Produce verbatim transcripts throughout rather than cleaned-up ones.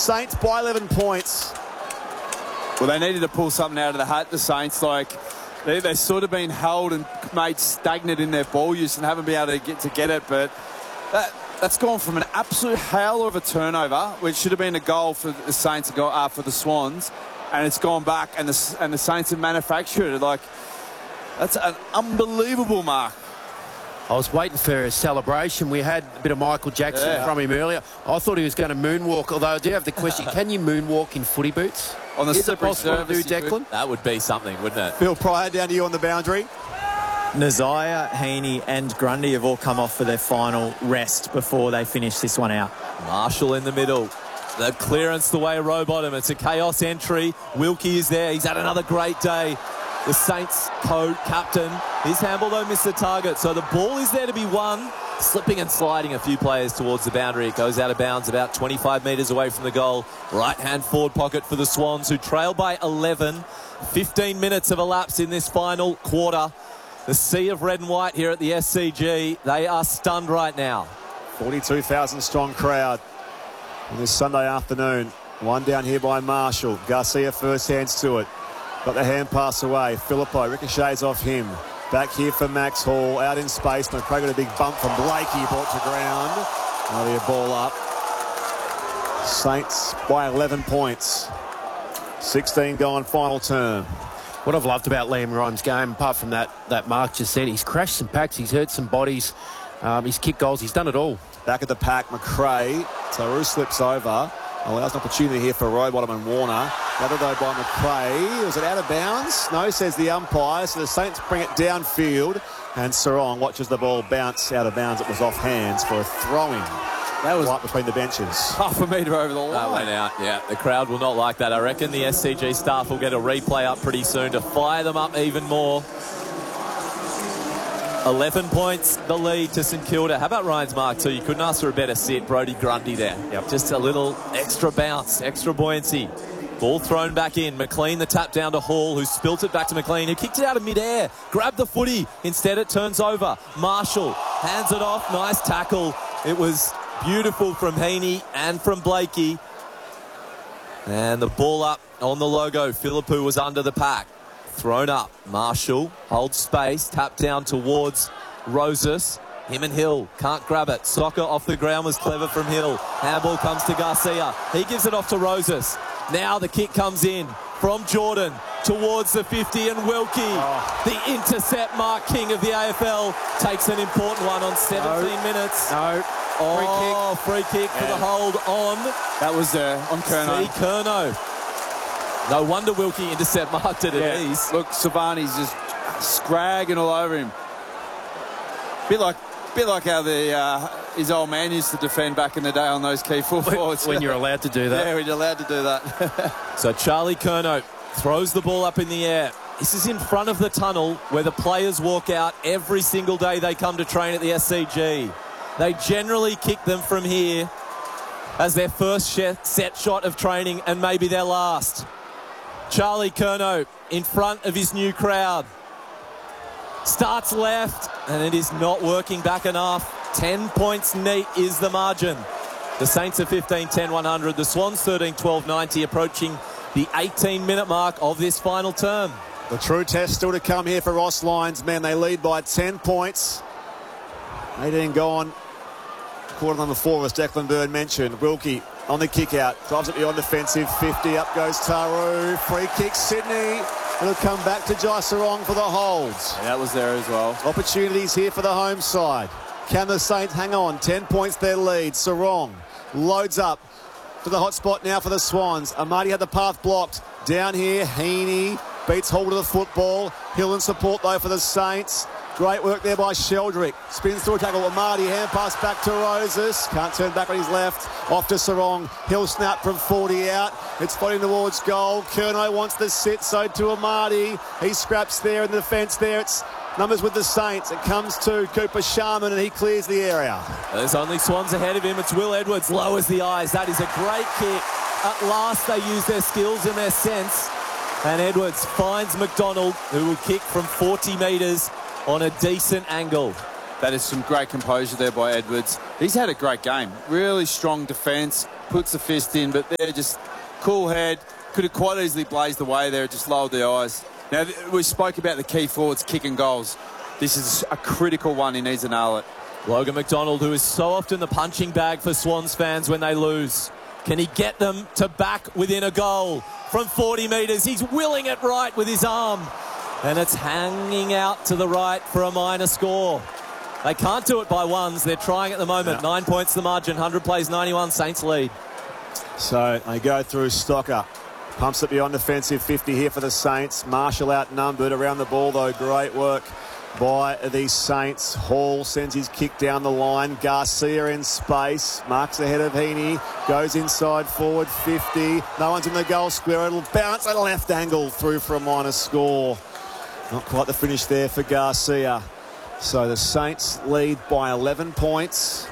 Saints by eleven points. Well, they needed to pull something out of the hat, the Saints. Like, they, they've sort of been held and made stagnant in their ball use and haven't been able to get to get it. But that, that's gone from an absolute howler of a turnover, which should have been a goal for the Saints, uh, for the Swans, and it's gone back, and the, and the Saints have manufactured it. Like, that's an unbelievable mark. I was waiting for a celebration. We had a bit of Michael Jackson yeah. from him earlier. I thought he was going to moonwalk, although I do have the question, can you moonwalk in footy boots? On the Is it slippery possible to do, surface, Declan? That would be something, wouldn't it? Phil Pryor down to you on the boundary. Nazaya, Heaney and Grundy have all come off for their final rest before they finish this one out. Marshall in the middle. The clearance the way of Rowbottom. It's a chaos entry. Wilkie is there. He's had another great day. The Saints co-captain. His handball, though, missed the target. So the ball is there to be won. Slipping and sliding a few players towards the boundary. It goes out of bounds about twenty-five metres away from the goal. Right-hand forward pocket for the Swans, who trail by eleven. fifteen minutes have elapsed in this final quarter. The sea of red and white here at the S C G. They are stunned right now. forty-two thousand strong crowd on this Sunday afternoon. One down here by Marshall. Garcia first hands to it. Got the hand pass away. Filippo ricochets off him. Back here for Max Hall. Out in space. McRae got a big bump from Blakey. Brought to ground. Another ball up. Saints by eleven points. sixteen gone final term. What I've loved about Liam Ryan's game, apart from that, that Mark just said, he's crashed some packs, he's hurt some bodies, um, he's kicked goals, he's done it all. Back at the pack, McRae. Taru slips over. Allows an opportunity here for Rowbottom and Warner. Gathered though by McRae. Was it out of bounds? No, says the umpire. So the Saints bring it downfield. And Sarong watches the ball bounce out of bounds. It was off hands for a throw-in. That was right between the benches. Half a metre over the line. That went out, yeah. The crowd will not like that. I reckon the S C G staff will get a replay up pretty soon to fire them up even more. eleven points, the lead to St Kilda. How about Ryan's mark too? You couldn't ask for a better sit. Brodie Grundy there. Yep. Just a little extra bounce, extra buoyancy. Ball thrown back in. McLean the tap down to Hall, who spilt it back to McLean, who kicked it out of mid-air. Grabbed the footy. Instead it turns over. Marshall hands it off. Nice tackle. It was beautiful from Heaney and from Blakey. And the ball up on the logo. Philippou was under the pack. Thrown up. Marshall holds space. Tap down towards Rosas. Him and Hill can't grab it. Soccer off the ground was clever from Hill. Handball comes to Garcia. He gives it off to Rosas. Now the kick comes in from Jordan towards the fifty, and Wilkie, oh. the intercept mark king of the A F L, takes an important one on seventeen no. minutes. No. Oh, free kick, free kick yeah. for the hold on. That was there on Curnow. See Curnow. No wonder Wilkie intercept marked it at yeah. ease. Look, Savani's just scragging all over him. Bit like, bit like how the uh, his old man used to defend back in the day on those key full forwards. When you're allowed to do that. Yeah, when you're allowed to do that. So Charlie Curnow throws the ball up in the air. This is in front of the tunnel where the players walk out every single day they come to train at the S C G. They generally kick them from here as their first set shot of training and maybe their last. Charlie Curnow in front of his new crowd. Starts left, and it is not working back enough. ten points neat is the margin. The Saints are fifteen ten one hundred. The Swans thirteen twelve ninety, approaching the eighteen minute mark of this final term. The true test still to come here for Ross Lyons. Man, they lead by ten points. eighteen gone. Quarter number four, as Declan Byrne mentioned. Wilkie on the kick out. Drives it beyond defensive. fifty. Up goes Taru. Free kick, Sydney. It'll come back to Jai Sarong for the holds. Yeah, that was there as well. Opportunities here for the home side. Can the Saints hang on? ten points their lead. Sarong loads up to the hot spot now for the Swans. Amadi had the path blocked. Down here, Heaney beats hold of the football. Hill in support though for the Saints. Great work there by Sheldrick. Spins through a tackle. Amadi, hand pass back to Rosas. Can't turn back on his left. Off to Sarong. Hill snap from forty out. It's floating towards goal. Curnow wants the sit, so to Amadi. He scraps there in the defence there. It's numbers with the Saints. It comes to Cooper Sharman, and he clears the area. There's only Swans ahead of him. It's Will Edwards. Lowers the eyes. That is a great kick. At last they use their skills and their sense. And Edwards finds McDonald, who will kick from forty metres on a decent angle. That is some great composure there by Edwards. He's had a great game. Really strong defence. puts the fist in, but they're just cool head. Could have quite easily blazed away there, just lowered the eyes. Now, we spoke about the key forwards kicking goals. This is a critical one. He needs to nail it. Logan McDonald, who is so often the punching bag for Swans fans when they lose. Can he get them to back within a goal from forty metres? He's willing it right with his arm. And it's hanging out to the right for a minor score. They can't do it by ones. They're trying at the moment. Yeah. Nine points the margin. one hundred plays ninety-one. Saints lead. So they go through Stocker. Pumps it beyond defensive fifty here for the Saints. Marshall outnumbered. Around the ball, though, great work by the Saints. Hall sends his kick down the line. Garcia in space. Marks ahead of Heaney. Goes inside forward fifty. No one's in the goal square. It'll bounce at a left angle through for a minor score. Not quite the finish there for Garcia. So the Saints lead by eleven points.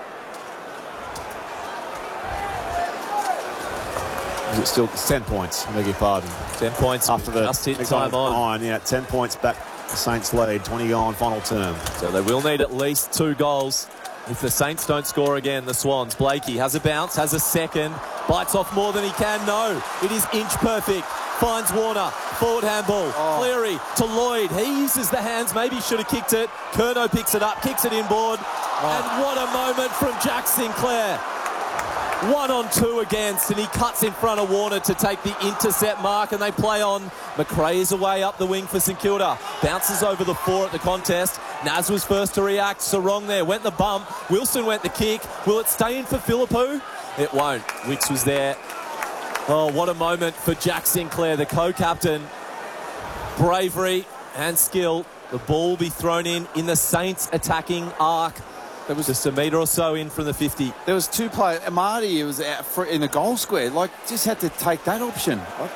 Is it still ten points? I beg your pardon. ten points after the just hit time on. on. Yeah, ten points back. The Saints lead. twenty gone final term. So they will need at least two goals if the Saints don't score again. The Swans. Blakey has a bounce, has a second, bites off more than he can. No, it is inch perfect. Finds Warner. Forward handball. Oh. Cleary to Lloyd. He uses the hands. Maybe should have kicked it. Curnow picks it up, kicks it inboard. Oh. And what a moment from Jack Sinclair. One on two against, and he cuts in front of Warner to take the intercept mark, and they play on. McRae is away up the wing for St Kilda. Bounces over the four at the contest. Naz was first to react. Sarong there. Went the bump. Wilson went the kick. Will it stay in for Philippou? It won't. Wicks was there. Oh, what a moment for Jack Sinclair, the co-captain. Bravery and skill. The ball will be thrown in in the Saints attacking arc. There was just a metre or so in from the fifty. There was two players. Marty was out for, in the goal square. Like, just had to take that option.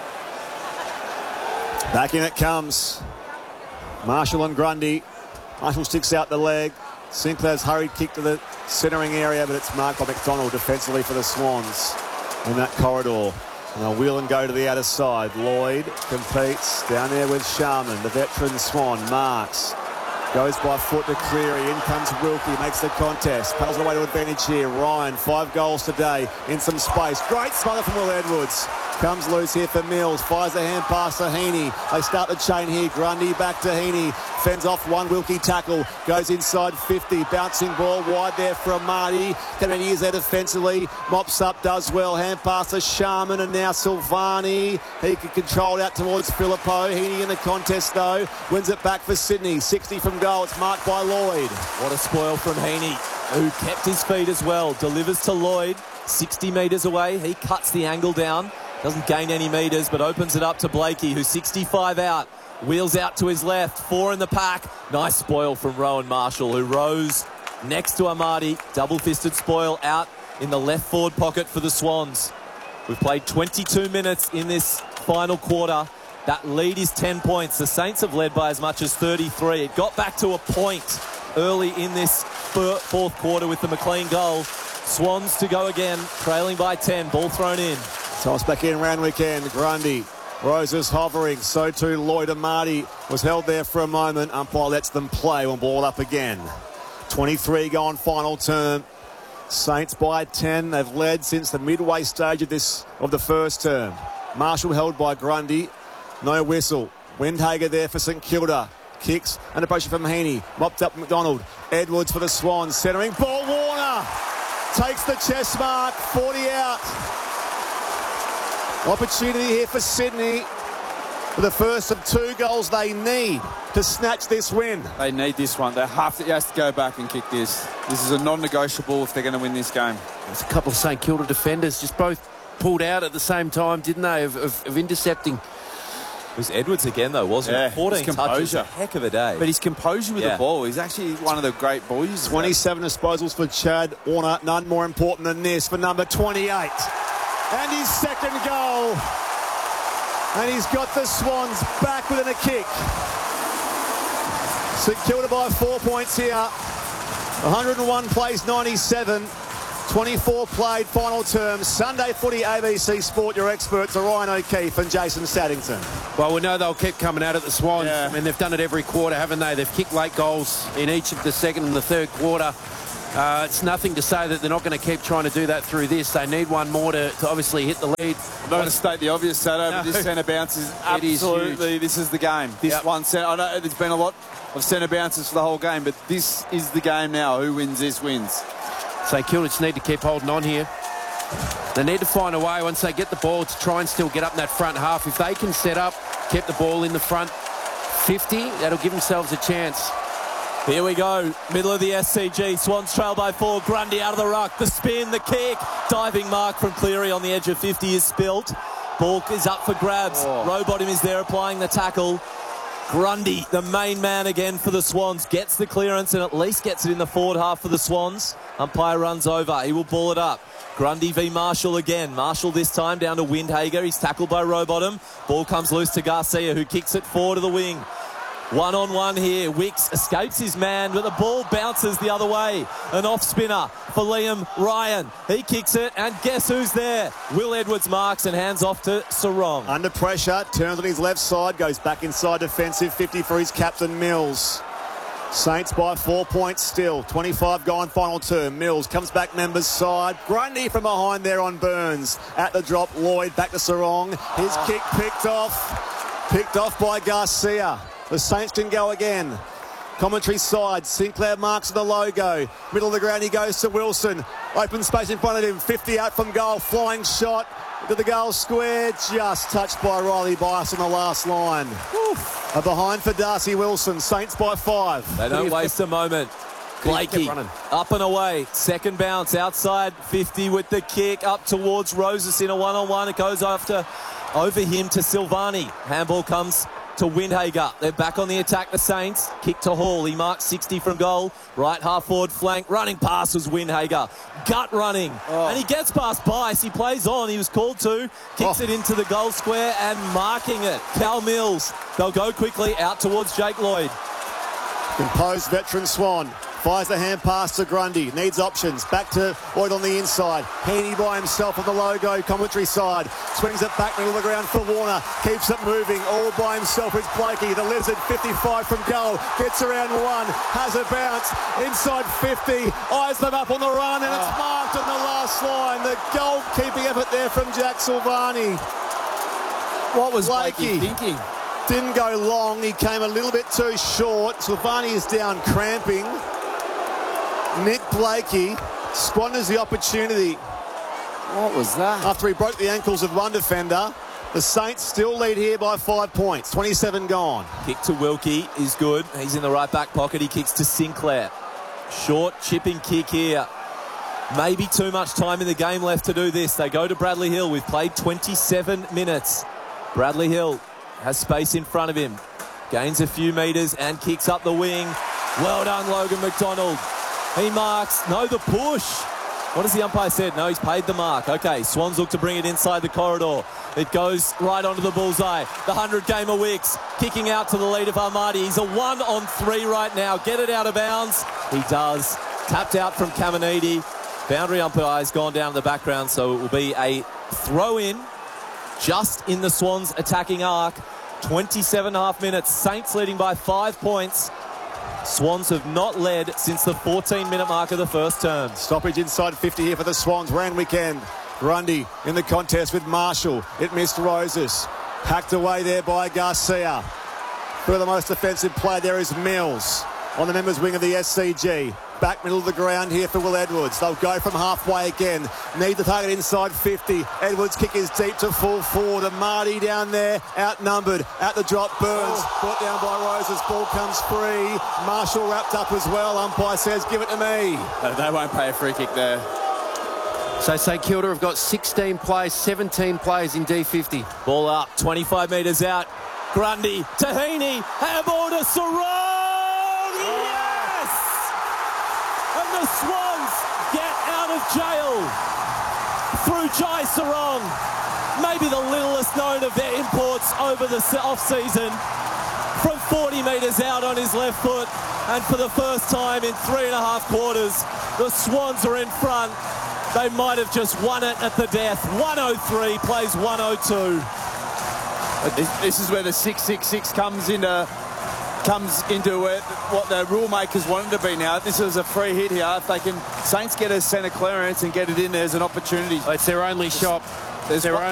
Back in it comes. Marshall and Grundy. Marshall sticks out the leg. Sinclair's hurried kick to the centering area, but it's marked by McDonald defensively for the Swans in that corridor. And they'll wheel and go to the outer side. Lloyd competes down there with Sharman, the veteran Swan. Marks. Goes by foot to Cleary. In comes Wilkie. Makes the contest. Paddles away to advantage here. Ryan, five goals today in some space. Great smother from Will Edwards. Comes loose here for Mills. Fires a hand pass to Heaney. They start the chain here. Grundy back to Heaney. Fends off one Wilkie tackle. Goes inside fifty. Bouncing ball wide there from Marty. Can he is there defensively. Mops up, does well. Hand pass to Sharman and now Silvani. He can control it out towards Philippou. Heaney in the contest though. Wins it back for Sydney. sixty from goal. It's marked by Lloyd. What a spoil from Heaney, who kept his feet as well. Delivers to Lloyd. sixty metres away. He cuts the angle down. Doesn't gain any metres, but opens it up to Blakey, who's sixty-five out. Wheels out to his left. Four in the pack. Nice spoil from Rowan Marshall, who rose next to Amadi. Double-fisted spoil out in the left forward pocket for the Swans. We've played twenty-two minutes in this final quarter. That lead is ten points. The Saints have led by as much as thirty-three. It got back to a point early in this fourth quarter with the McLean goal. Swans to go again, trailing by ten. Ball thrown in. Toss back in round weekend. Grundy. Roses hovering. So too Lloyd Amadi was held there for a moment. Umpire lets them play when ball up again. twenty-three gone final term. Saints by ten. They've led since the midway stage of this of the first term. Marshall held by Grundy. No whistle. Windhager there for St Kilda. Kicks under pressure from Heaney. Mopped up McDonald. Edwards for the Swans. Centering ball. Warner takes the chest mark. forty out. Opportunity here for Sydney for the first of two goals they need to snatch this win. They need this one. They have to, he has to go back and kick this. This is a non-negotiable if they're going to win this game. There's a couple of St Kilda defenders just both pulled out at the same time, didn't they, of, of, of intercepting. It was Edwards again, though, wasn't yeah, it? fourteen touches, a heck of a day. But his composure with yeah. the ball, he's actually one of the great ball users. twenty-seven disposals for Chad Warner. None more important than this for number twenty-eight. And his second goal. And he's got the Swans back within a kick. St Kilda by four points here. one hundred and one plays ninety-seven. twenty-four played final term. Sunday footy, A B C Sport. Your experts are Ryan O'Keefe and Jason Saddington. Well, we know they'll keep coming out at the Swans. Yeah. I mean, they've done it every quarter, haven't they? They've kicked late goals in each of the second and the third quarter. Uh, it's nothing to say that they're not going to keep trying to do that through this. They need one more to, to obviously hit the lead. I'm not going to state the obvious, Sato, No. but this centre bounce is It is absolutely, huge. this is the game. This Yep. one centre, I know there's been a lot of centre bounces for the whole game, but this is the game now. Who wins this wins. St Kilda just need to keep holding on here. They need to find a way once they get the ball to try and still get up in that front half. If they can set up, keep the ball in the front fifty, that'll give themselves a chance. Here we go, middle of the S C G. Swans trail by four. Grundy out of the ruck. The spin, the kick. Diving mark from Cleary on the edge of fifty is spilt. Ball is up for grabs. Oh. Rowbottom is there applying the tackle. Grundy, the main man again for the Swans, gets the clearance and at least gets it in the forward half for the Swans. Umpire runs over. He will ball it up. Grundy v Marshall again. Marshall this time down to Windhager. He's tackled by Rowbottom. Ball comes loose to Garcia, who kicks it forward to the wing. One-on-one here. Wicks escapes his man, but the ball bounces the other way. An off-spinner for Liam Ryan. He kicks it, and guess who's there? Will Edwards marks and hands off to Sarong. Under pressure, turns on his left side, goes back inside defensive fifty for his captain, Mills. Saints by four points still. twenty-five gone, final two. Mills comes back members side. Grundy from behind there on Burns. At the drop, Lloyd back to Sarong. His kick picked off. Picked off by Garcia. The Saints can go again. Commentary side, Sinclair marks the logo. Middle of the ground, he goes to Wilson. Open space in front of him. fifty out from goal. Flying shot to the goal square. Just touched by Riley Bias on the last line. Oof. A behind for Darcy Wilson. Saints by five. They don't waste a moment. Blakey up and away. Second bounce outside fifty with the kick up towards Roses in a one-on-one. It goes after over him to Silvani. Handball comes to Windhager. They're back on the attack, the Saints. Kick to Hall. He marks sixty from goal. Right half forward flank. Running pass was Windhager. Gut running. Oh. And he gets past Bice. He plays on. He was called to. Kicks oh. it into the goal square and marking it. Cal Mills. They'll go quickly out towards Jake Lloyd. Composed veteran Swan. Fires the hand pass to Grundy. Needs options. Back to Lloyd on the inside. Heaney by himself on the logo. Commentary side. Swings it back middle of the ground for Warner. Keeps it moving. All by himself is Blakey. The Lizard. fifty-five from goal. Gets around one. Has a bounce. Inside fifty. Eyes them up on the run. And it's marked on the last line. The goalkeeping effort there from Jack Silvani. What was Blakey Blakey thinking? Didn't go long. He came a little bit too short. Silvani is down cramping. Nick Blakey squanders the opportunity. What was that? After he broke the ankles of one defender, the Saints still lead here by five points. twenty-seven gone. Kick to Wilkie is good. He's in the right back pocket. He kicks to Sinclair. Short chipping kick here. Maybe too much time in the game left to do this. They go to Bradley Hill. We've played twenty-seven minutes. Bradley Hill has space in front of him. Gains a few metres and kicks up the wing. Well done, Logan McDonald. He marks. No, the push. What has the umpire said? No, he's paid the mark. Okay, Swans look to bring it inside the corridor. It goes right onto the bullseye. The hundred-gamer Wicks kicking out to the lead of Armadi. He's a one on three right now. Get it out of bounds. He does. Tapped out from Caminiti. Boundary umpire has gone down in the background, so it will be a throw-in just in the Swans' attacking arc. twenty-seven and a half minutes. Saints leading by five points. Swans have not led since the fourteen minute mark of the first term. Stoppage inside fifty here for the Swans. Rand weekend. Grundy in the contest with Marshall. It missed Roses. Hacked away there by Garcia. For the most offensive play there is Mills on the members wing of the S C G. Back middle of the ground here for Will Edwards. They'll go from halfway again. Need the target inside fifty. Edwards' kick is deep to full forward. And Marty down there, outnumbered. At the drop, Burns. Oh. Brought down by Roses. Ball comes free. Marshall wrapped up as well. Umpire says, give it to me. They won't pay a free kick there. So St Kilda have got sixteen plays, seventeen plays in D fifty. Ball up, twenty-five metres out. Grundy, Tahini, handball to Sarong. Yes! And the Swans get out of jail through Jai Sarong. Maybe the littlest known of their imports over the off-season. From forty metres out on his left foot. And for the first time in three and a half quarters, the Swans are in front. They might have just won it at the death. one oh three plays one oh two. This, this is where the six six six comes into comes into it what the rule makers want it to be now. This is a free hit here. If they can, Saints get a centre clearance and get it in, there's an opportunity. It's their only shot. There's their one-